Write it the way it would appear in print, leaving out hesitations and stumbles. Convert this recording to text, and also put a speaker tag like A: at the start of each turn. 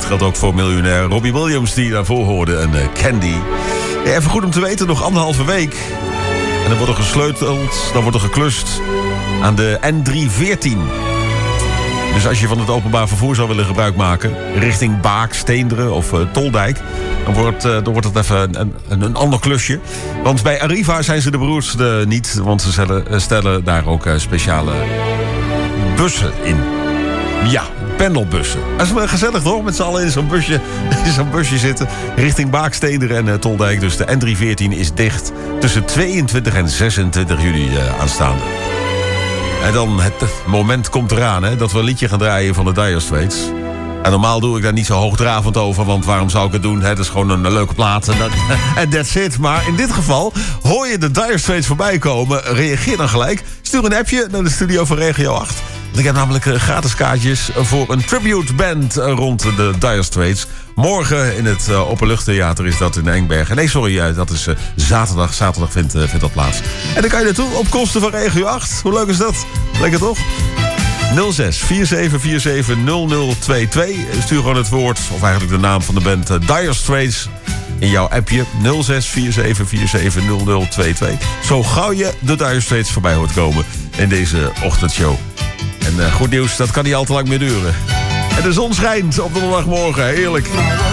A: Dat geldt ook voor miljonair Robbie Williams, die daarvoor hoorde. En Candy. Ja, even goed om te weten, nog 1,5 week. En dan wordt er gesleuteld, dan wordt er geklust aan de N314. Dus als je van het openbaar vervoer zou willen gebruik maken, richting Baak, Steenderen of Toldijk, dan wordt het even een ander klusje. Want bij Arriva zijn ze de broers niet, want ze stellen daar ook speciale bussen in. Ja, pendelbussen. Dat is wel gezellig toch? Met z'n allen in zo'n busje zitten. Richting Baak, Steenderen en Toldijk. Dus de N314 is dicht tussen 22 en 26 juli aanstaande. En dan het moment komt eraan, hè, dat we een liedje gaan draaien van de Dire Straits. En normaal doe ik daar niet zo hoogdravend over, want waarom zou ik het doen? Het is gewoon een leuke plaat en that's it. Maar in dit geval hoor je de Dire Straits voorbij komen. Reageer dan gelijk. Stuur een appje naar de studio van Regio 8. Want ik heb namelijk gratis kaartjes voor een tribute band rond de Dire Straits. Morgen in het Openluchttheater is dat in Engbergen. Nee, sorry, dat is zaterdag. Zaterdag vindt dat plaats. En dan kan je naartoe op kosten van Regio 8. Hoe leuk is dat? Lekker toch? 06 4747 0022. Stuur gewoon het woord, of eigenlijk de naam van de band Dire Straits in jouw appje. 06 4747 0022. Zo gauw je de Dire Straits voorbij hoort komen in deze ochtendshow. En goed nieuws, dat kan niet al te lang meer duren. En de zon schijnt op donderdagmorgen, heerlijk.